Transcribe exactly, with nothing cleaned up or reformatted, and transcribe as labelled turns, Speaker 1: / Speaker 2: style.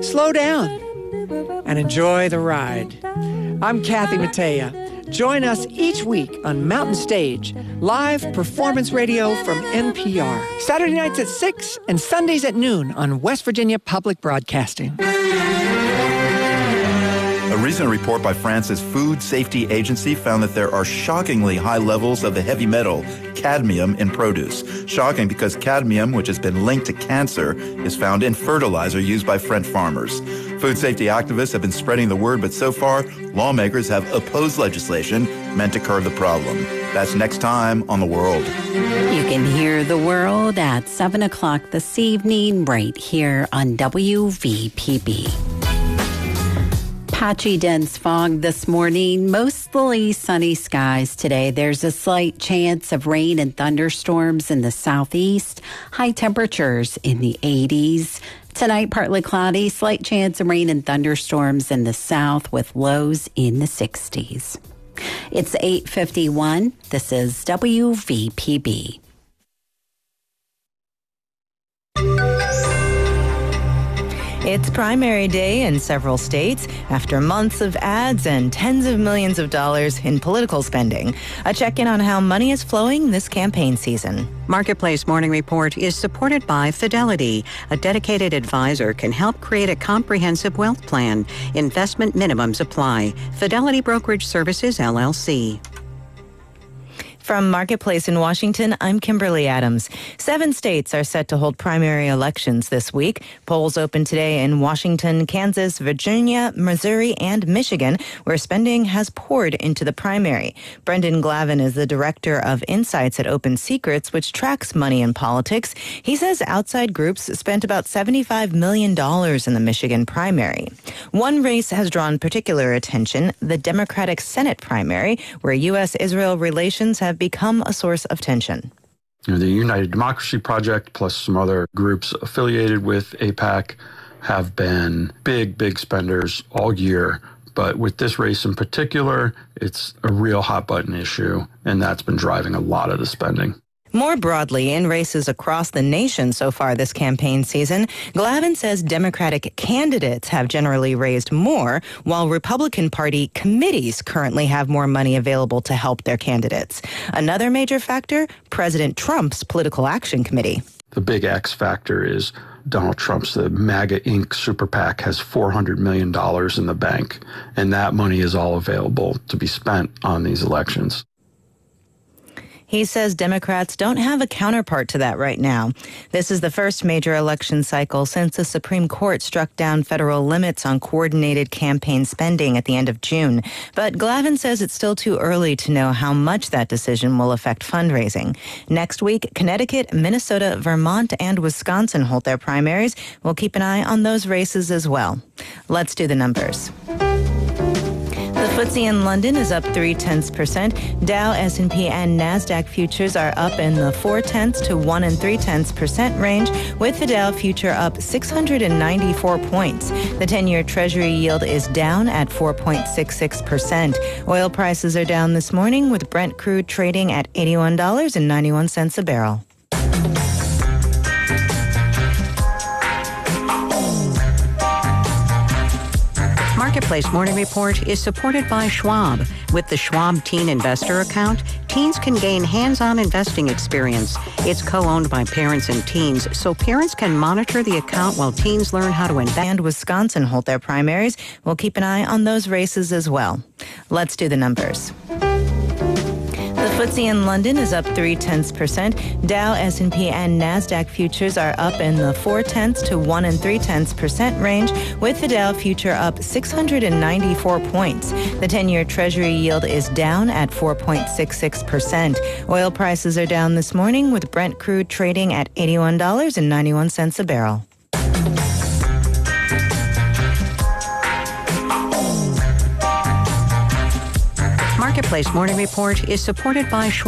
Speaker 1: slow down and enjoy the ride. I'm Kathy Mattea. Join us each week on Mountain Stage, live performance radio from N P R. Saturday nights at six and Sundays at noon on West Virginia Public Broadcasting.
Speaker 2: A recent report by France's Food Safety Agency found that there are shockingly high levels of the heavy metal cadmium in produce. Shocking because cadmium, which has been linked to cancer, is found in fertilizer used by French farmers. Food safety activists have been spreading the word, but so far, lawmakers have opposed legislation meant to curb the problem. That's next time on The World.
Speaker 3: You can hear The World at seven o'clock this evening right here on W V P B. Patchy dense fog this morning, mostly sunny skies today. There's a slight chance of rain and thunderstorms in the southeast. High temperatures in the eighties. Tonight, partly cloudy, slight chance of rain and thunderstorms in the south with lows in the sixties. It's eight fifty-one. This is W V P B.
Speaker 4: It's primary day in several states after months of ads and tens of millions of dollars in political spending. A check-in on how money is flowing this campaign season.
Speaker 5: Marketplace Morning Report is supported by Fidelity. A dedicated advisor can help create a comprehensive wealth plan. Investment minimums apply. Fidelity Brokerage Services, L L C.
Speaker 4: From Marketplace in Washington, I'm Kimberly Adams. Seven states are set to hold primary elections this week. Polls open today in Washington, Kansas, Virginia, Missouri, and Michigan, where spending has poured into the primary. Brendan Glavin is the director of Insights at Open Secrets, which tracks money in politics. He says outside groups spent about seventy-five million dollars in the Michigan primary. One race has drawn particular attention, the Democratic Senate primary, where U S Israel relations have become a source of tension.
Speaker 6: You know, the United Democracy Project plus some other groups affiliated with AIPAC have been big, big spenders all year. But with this race in particular, it's a real hot button issue, and that's been driving a lot of the spending.
Speaker 4: More broadly, in races across the nation so far this campaign season, Glavin says Democratic candidates have generally raised more, while Republican Party committees currently have more money available to help their candidates. Another major factor, President Trump's Political Action Committee.
Speaker 6: The big X factor is Donald Trump's, the MAGA Incorporated super PAC has four hundred million dollars in the bank, and that money is all available to be spent on these elections.
Speaker 4: He says Democrats don't have a counterpart to that right now. This is the first major election cycle since the Supreme Court struck down federal limits on coordinated campaign spending at the end of June. But Glavin says it's still too early to know how much that decision will affect fundraising. Next week, Connecticut, Minnesota, Vermont, and Wisconsin hold their primaries. We'll keep an eye on those races as well. Let's do the numbers. The F T S E in London is up three tenths percent. Dow, S and P, and NASDAQ futures are up in the four tenths to one and three tenths percent range, with the Dow future up six hundred ninety-four points. The ten-year Treasury yield is down at four point six six percent. Oil prices are down this morning, with Brent crude trading at eighty-one dollars and ninety-one cents a barrel.
Speaker 5: Marketplace Morning Report is supported by Schwab. With the Schwab Teen Investor Account, teens can gain hands-on investing experience. It's co-owned by parents and teens, so parents can monitor the account while teens learn how to invest.
Speaker 4: And Wisconsin hold their primaries. We'll keep an eye on those races as well. Let's do the numbers. The F T S E in London is up three tenths percent. Dow, S and P, and NASDAQ futures are up in the four tenths to one and three tenths percent range, with the Dow future up six hundred ninety-four points. The ten-year Treasury yield is down at four point six six percent. Oil prices are down this morning, with Brent crude trading at eighty-one dollars and ninety-one cents a barrel.
Speaker 5: Marketplace Morning Report is supported by Schwab.